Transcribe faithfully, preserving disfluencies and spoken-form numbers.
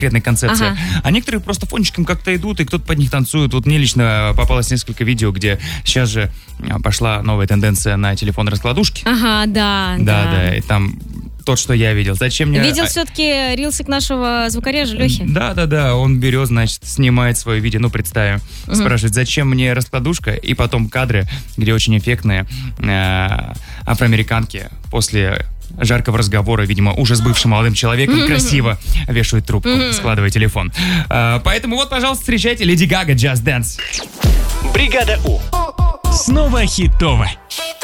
конкретной концепции. Ага. А некоторые просто фончиком как-то идут, и кто-то под них танцует. Вот мне лично попалось несколько видео, где сейчас же пошла новая тенденция на телефон-раскладушки. Ага, да, Да, да. да, и там тот, что я видел. Зачем мне... Видел все-таки рилсик нашего звукорежа Лехи? Да, да, да, он берет, значит, снимает свое видео, ну, представим, Мгм. спрашивает, зачем мне раскладушка, и потом кадры, где очень эффектные э, афроамериканки после жаркого разговора, видимо, уже с бывшим молодым человеком, Мгм. красиво вешают трубку, Мгм. складывая телефон. Э, поэтому вот, пожалуйста, встречайте Леди Гага, Just Dance. Бригада У. Снова хитово.